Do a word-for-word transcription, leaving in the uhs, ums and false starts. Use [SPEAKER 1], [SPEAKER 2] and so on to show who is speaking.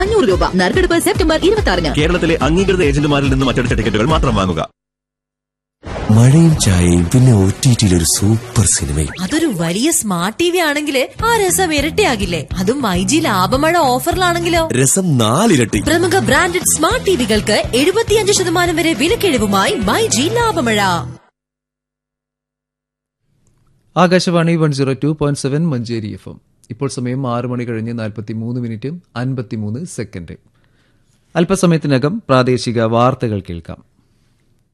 [SPEAKER 1] അഞ്ഞൂറ് രൂപ. നറുക്കെടുപ്പ് സെപ്റ്റംബർ ഇരുപത്തി ആറിന്.
[SPEAKER 2] കേരളത്തിലെ അംഗീകൃത ഏജന്റുമാരിൽ നിന്നും അച്ചടിച്ച ടിക്കറ്റുകൾ മാത്രം വാങ്ങുക.
[SPEAKER 3] മഴയും ചായയും പിന്നെ ഒ ടി ടിയിൽ ഒരു സൂപ്പർ സിനിമയും.
[SPEAKER 4] അതൊരു വലിയ സ്മാർട്ട് ടി വി ആണെങ്കില് ആ രസം ഇരട്ടിയാകില്ലേ? അതും മൈജി ലാഭമഴ ഓഫറിലാണെങ്കിലോ
[SPEAKER 3] രസം നാലിരട്ടി.
[SPEAKER 4] പ്രമുഖ ബ്രാൻഡഡ് സ്മാർട്ട് ടിവികൾക്ക് എഴുപത്തിയഞ്ച് ശതമാനം വരെ വിലക്കിഴിവുമായി myG ലാഭമഴ.
[SPEAKER 5] Akashvani one zero two point seven Manjeri F M. ഇപ്പോൾ സമയം ആറ് മണി കഴിഞ്ഞ് നാൽപ്പത്തി മൂന്ന് മിനിറ്റും അൻപത്തിമൂന്ന് സെക്കൻഡ്. അല്പസമയത്തിനകം പ്രാദേശിക വാർത്തകൾ കേൾക്കാം.